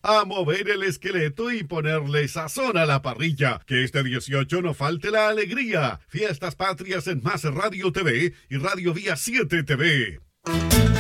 a mover el esqueleto y ponerle sazón a la parrilla. Que este 18 no falte la alegría. Fiestas Patrias en Más Radio TV y Radio Vía 7 TV.